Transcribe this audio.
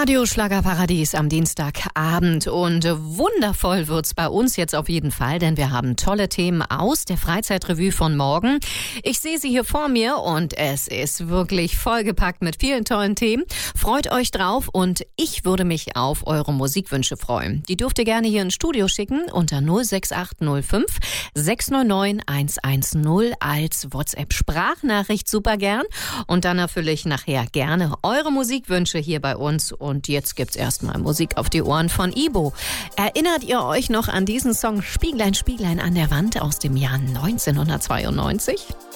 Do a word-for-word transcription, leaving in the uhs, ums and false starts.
Radio Schlagerparadies am Dienstagabend und wundervoll wird's bei uns jetzt auf jeden Fall, denn wir haben tolle Themen aus der Freizeitrevue von morgen. Ich sehe sie hier vor mir und es ist wirklich vollgepackt mit vielen tollen Themen. Freut euch drauf und ich würde mich auf eure Musikwünsche freuen. Die dürft ihr gerne hier ins Studio schicken unter null sechs acht null fünf sechs neun neun eins eins null als WhatsApp-Sprachnachricht super gern und dann erfülle ich nachher gerne eure Musikwünsche hier bei uns. Und jetzt gibt's erstmal Musik auf die Ohren von Ibo. Erinnert ihr euch noch an diesen Song Spieglein, Spieglein an der Wand aus dem Jahr neunzehnhundertzweiundneunzig?